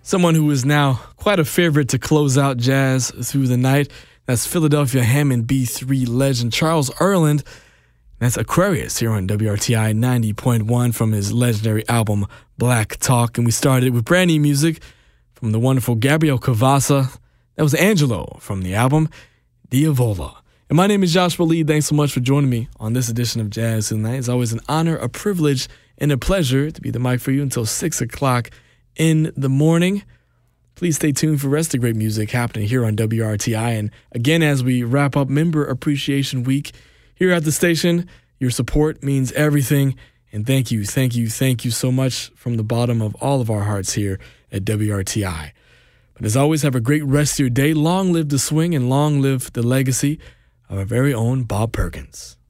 Someone who is now quite a favorite to close out jazz through the night. That's Philadelphia Hammond B3 legend Charles Earland. That's Aquarius here on WRTI 90.1 from his legendary album Black Talk. And we started with brand new music from the wonderful Gabriel Cavassa. That was Angelo from the album Diavola. And my name is Joshua Lee. Thanks so much for joining me on this edition of Jazz Tonight. It's always an honor, a privilege, and a pleasure to be the mic for you until 6 o'clock in the morning. Please stay tuned for the rest of the great music happening here on WRTI. And again, as we wrap up Member Appreciation Week here at the station, your support means everything. And thank you so much from the bottom of all of our hearts here at WRTI. But as always, have a great rest of your day. Long live the swing and long live the legacy of our very own Bob Perkins.